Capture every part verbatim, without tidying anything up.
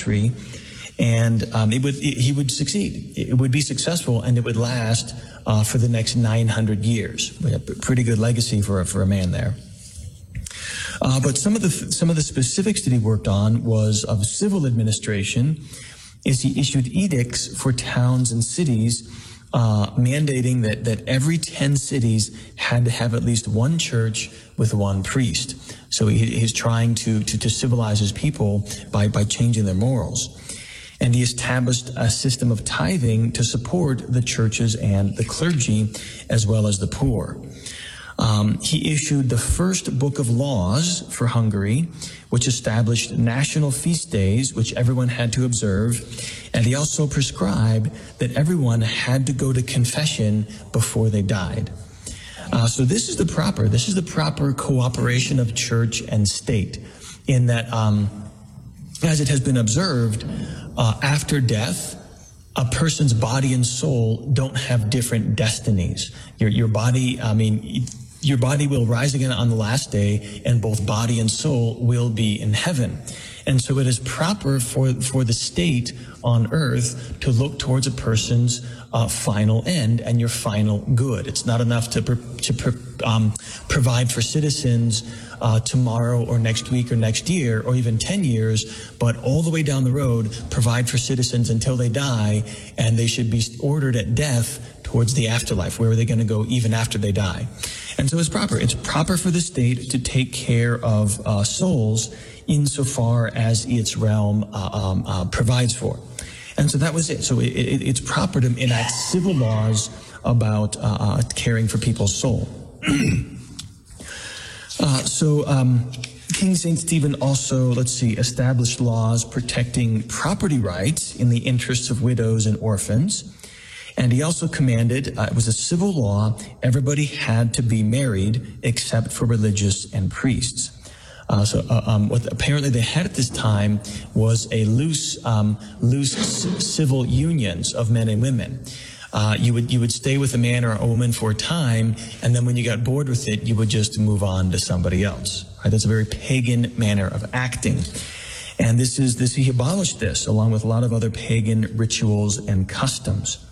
country, and um, it would it, he would succeed. It would be successful, and it would last uh, for the next nine hundred years. We have a pretty good legacy for for a man there. Uh, but some of the some of the specifics that he worked on was of civil administration, is he issued edicts for towns and cities, uh, mandating that that every ten cities had to have at least one church with one priest. So he, he's trying to, to to civilize his people by by changing their morals. And he established a system of tithing to support the churches and the clergy, as well as the poor. Um, he issued the first book of laws for Hungary, which established national feast days, which everyone had to observe. And he also prescribed that everyone had to go to confession before they died. Uh, so this is the proper, this is the proper cooperation of church and state, in that, um, as it has been observed, uh, after death, a person's body and soul don't have different destinies. Your, your body, I mean, your body will rise again on the last day, and both body and soul will be in heaven. And so it is proper for, for the state on earth to look towards a person's uh, final end and your final good. It's not enough to, pro, to pro, um, provide for citizens uh, tomorrow or next week or next year or even ten years, but all the way down the road, provide for citizens until they die, and they should be ordered at death towards the afterlife. Where are they going to go even after they die? And so it's proper. It's proper for the state to take care of uh, souls insofar as its realm uh, um, uh, provides for. And so that was it. So it, it, it's proper to enact civil laws about uh, uh, caring for people's soul. uh, so um, King Saint Stephen also, let's see, established laws protecting property rights in the interests of widows and orphans. And he also commanded, uh, it was a civil law, everybody had to be married except for religious and priests. Uh, so uh, um, what apparently they had at this time was a loose, um, loose c- civil unions of men and women. Uh, you would you would stay with a man or a woman for a time, and then when you got bored with it, you would just move on to somebody else. Right? That's a very pagan manner of acting. And this is this he abolished this along with a lot of other pagan rituals and customs.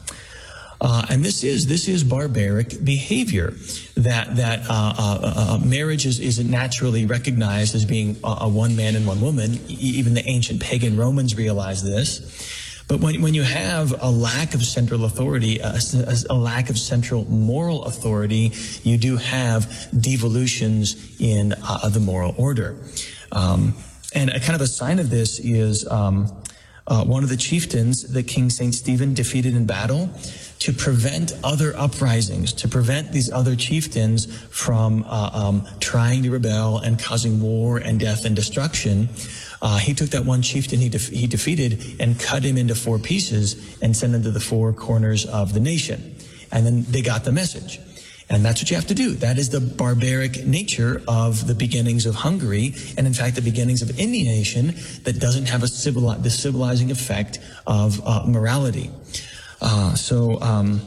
Uh, and this is this is barbaric behavior. That that uh, uh, uh, marriage is isn't naturally recognized as being a, a one man and one woman. E- even the ancient pagan Romans realized this. But when when you have a lack of central authority, a, a, a lack of central moral authority, you do have devolutions in uh, the moral order. Um, and a kind of a sign of this is um, uh, one of the chieftains that King Saint Stephen defeated in battle, to prevent other uprisings, to prevent these other chieftains from uh, um, trying to rebel and causing war and death and destruction. Uh, he took that one chieftain he, def- he defeated and cut him into four pieces and sent him to the four corners of the nation. And then they got the message. And that's what you have to do. That is the barbaric nature of the beginnings of Hungary, and in fact the beginnings of any nation that doesn't have a civil- the civilizing effect of uh, morality. Uh, so, um,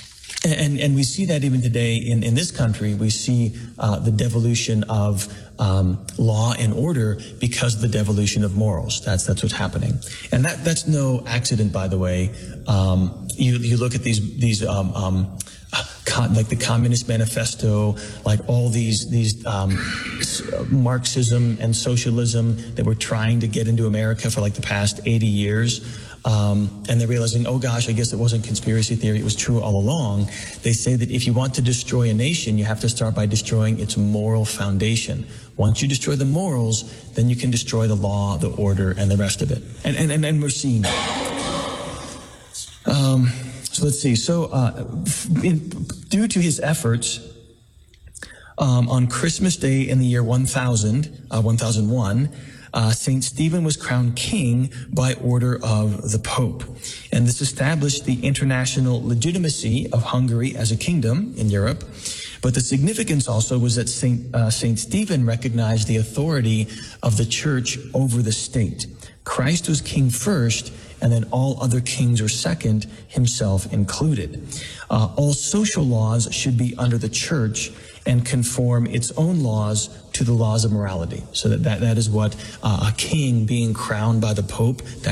and, and we see that even today in, in this country. We see uh, the devolution of um, law and order because of the devolution of morals. That's that's what's happening, and that that's no accident, by the way. Um, you you look at these these um, um, like the Communist Manifesto, like all these these um, Marxism and socialism that we're trying to get into America for like the past eighty years. Um, and they're realizing, oh gosh, I guess it wasn't conspiracy theory, it was true all along. They say that if you want to destroy a nation, you have to start by destroying its moral foundation. Once you destroy the morals, then you can destroy the law, the order, and the rest of it. And and, and, and we're seeing that. Um, so let's see. So uh, in, due to his efforts, um, on Christmas Day in the year one thousand, uh, one thousand one, Uh, Saint Stephen was crowned king by order of the Pope. And this established the international legitimacy of Hungary as a kingdom in Europe. But the significance also was that Saint, uh, Saint Stephen recognized the authority of the church over the state. Christ was king first, and then all other kings were second, himself included. Uh, all social laws should be under the church and conform its own laws to the laws of morality. So that, that, that is what uh, a king being crowned by the Pope, that